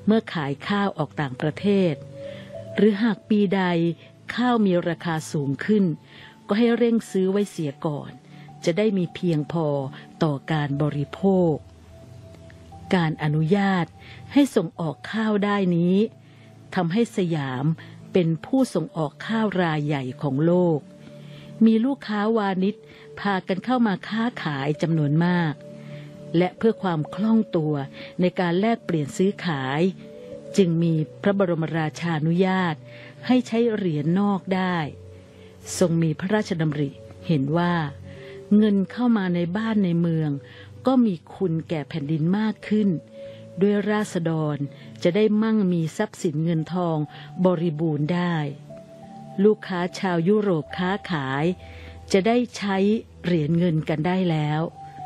เมื่อขายข้าวออกต่างประเทศหรือหากปีใดข้าวมีราคาสูงขึ้นก็ให้เร่งซื้อไว้เสียก่อนจะได้มีเพียงพอต่อการบริโภคการอนุญาตให้ส่งออกข้าวได้นี้ทำให้สยามเป็นผู้ส่งออกข้าวรายใหญ่ของโลกมีลูกค้าวานิชพากันเข้ามาค้าขายจำนวนมากและเพื่อความคล่องตัวในการแลกเปลี่ยนซื้อขายจึงมีพระบรมราชานุญาตให้ใช้เหรียญนอกได้ทรงมีพระราชดำริเห็นว่าเงินเข้ามาในบ้านในเมืองก็มีคุณแก่แผ่นดินมากขึ้นด้วยราษฎรจะได้มั่งมีทรัพย์สินเงินทองบริบูรณ์ได้ลูกค้าชาวยุโรปค้าขายจะได้ใช้เหรียญเงินกันได้แล้ว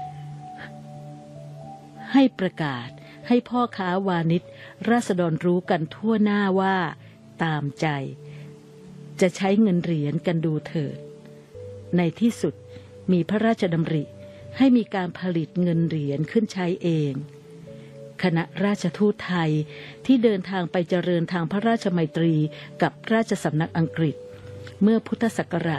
ให้ประกาศให้พ่อค้าวานิชราษฎรรู้กันทั่วหน้าว่าตามใจจะใช้เงินเหรียญกันดูเถิดในที่สุดมีพระราชดำริให้มีการผลิตเงินเหรียญขึ้นใช้เองคณะราชทูตไทยที่เดินทางไปเจริญทางพระราชมัยตรีกับราชสำนักอังกฤษเมื่อพุทธศักราช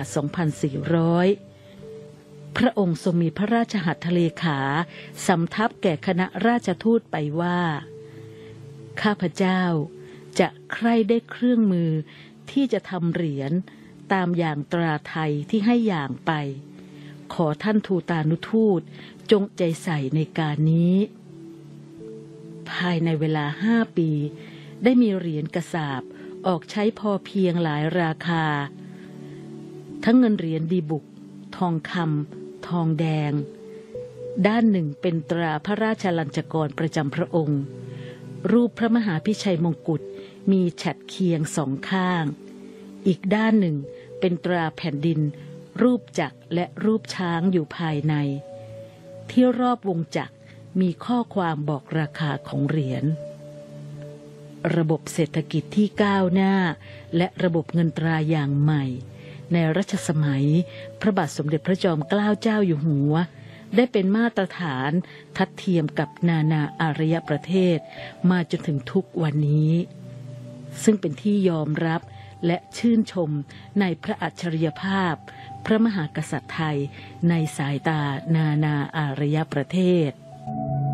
2400 พระองค์ทรงมีพระราชหัตถเลขาสำทับแก่คณะราชทูตไปว่าข้าพเจ้าจะใคร่ได้เครื่องมือที่จะทำเหรียญตามอย่างตราไทยที่ให้อย่างไปขอท่านทูตานุทูตจงใจใส่ในการนี้ภายในเวลา5 ปีได้มีเหรียญกระสาบออกใช้พอเพียงหลายราคาทั้งเงินเหรียญดีบุกทองคำทองแดงด้านหนึ่งเป็นตราพระราชลัญจกรประจำพระองค์รูปพระมหาพิชัยมงกุฎมีฉัตรเคียง2 ข้างอีกด้านหนึ่งเป็นตราแผ่นดินรูปจักรและรูปช้างอยู่ภายในที่รอบวงจักรมีข้อความบอกราคาของเหรียญระบบเศรษฐกิจที่ก้าวหน้าและระบบเงินตราอย่างใหม่ในรัชสมัยพระบาทสมเด็จพระจอมเกล้าเจ้าอยู่หัวได้เป็นมาตรฐานทัดเทียมกับนานาอารยประเทศมาจนถึงทุกวันนี้ซึ่งเป็นที่ยอมรับและชื่นชมในพระอัจฉริยภาพพระมหากษัตริย์ไทยในสายตานานาอารยประเทศ